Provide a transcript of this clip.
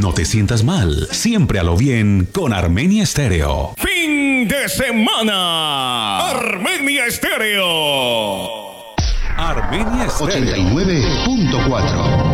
No te sientas mal. Siempre a lo bien con Armenia Estéreo. Fin de semana. Armenia Estéreo. Armenia Estéreo. 89.4